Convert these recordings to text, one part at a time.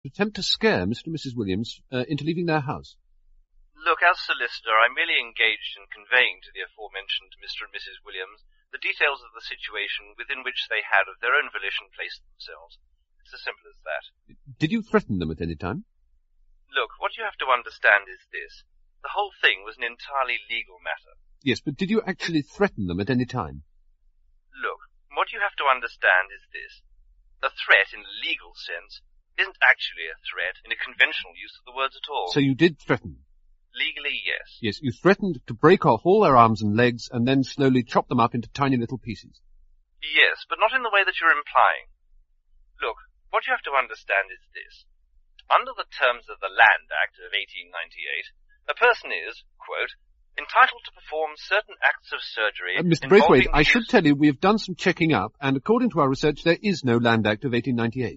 attempt to scare Mr. and Mrs. Williams into leaving their house. Look, as solicitor, I'm merely engaged in conveying to the aforementioned Mr. and Mrs. Williams the details of the situation within which they had of their own volition placed themselves. It's as simple as that. Did you threaten them at any time? Look, what you have to understand is this. The whole thing was an entirely legal matter. Yes, but did you actually threaten them at any time? Look, what you have to understand is this. A threat in a legal sense isn't actually a threat in a conventional use of the words at all. So you did threaten them? Legally, yes. Yes, you threatened to break off all their arms and legs and then slowly chop them up into tiny little pieces. Yes, but not in the way that you're implying. Look, what you have to understand is this. Under the terms of the Land Act of 1898, a person is, quote, entitled to perform certain acts of surgery... Mr. Braithwaite, I should tell you we have done some checking up, and according to our research, there is no Land Act of 1898.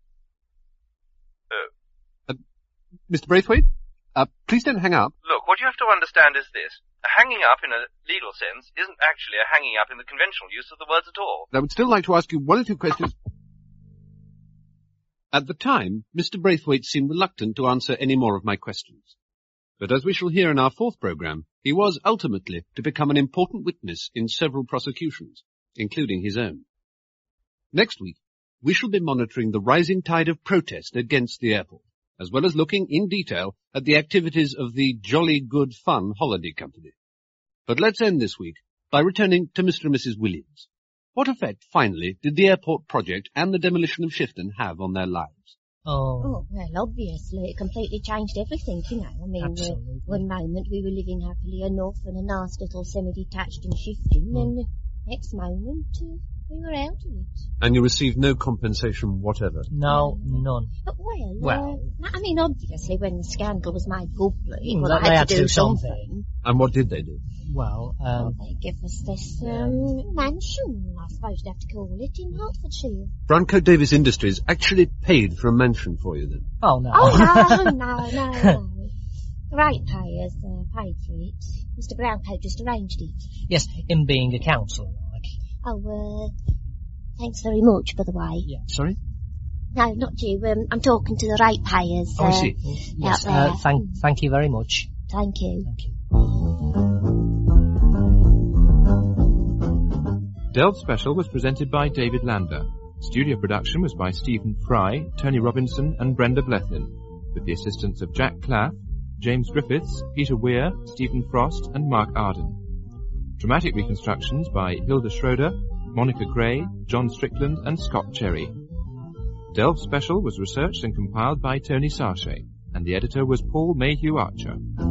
Oh. Mr. Braithwaite, please don't hang up. Look, what you have to understand is this. A hanging up in a legal sense isn't actually a hanging up in the conventional use of the words at all. I would still like to ask you one or two questions. At the time, Mr. Braithwaite seemed reluctant to answer any more of my questions. But as we shall hear in our fourth programme, he was ultimately to become an important witness in several prosecutions, including his own. Next week, we shall be monitoring the rising tide of protest against the airport, as well as looking in detail at the activities of the Jolly Good Fun Holiday Company. But let's end this week by returning to Mr. and Mrs. Williams. What effect, finally, did the airport project and the demolition of Shifton have on their lives? Oh, well, obviously, it completely changed everything, you know. I mean, one moment we were living happily enough in a nice little semi-detached in Shifton, and the next moment we were out of it. And you received no compensation whatever? No, none. Well, I mean, obviously, when the scandal was made public, they had to do something. And what did they do? Well, they give us this mansion, I suppose you'd have to call it, in Hertfordshire. Browncoat Davis Industries actually paid for a mansion for you, then? Oh, no. Oh, no. The ratepayers paid for it. Mr. Browncoat just arranged it. Yes, him being a councillor, like. Oh, thanks very much, by the way. Yeah. Sorry? No, not you. I'm talking to the ratepayers. I see. Yes, out there. Thank you very much. Thank you. Thank you. Delve Special was presented by David Lander. Studio production was by Stephen Fry, Tony Robinson and Brenda Blethyn, with the assistance of Jack Claff, James Griffiths, Peter Weir, Stephen Frost and Mark Arden. Dramatic reconstructions by Hilda Schroeder, Monica Gray, John Strickland and Scott Cherry. Delve Special was researched and compiled by Tony Sarche, and the editor was Paul Mayhew Archer.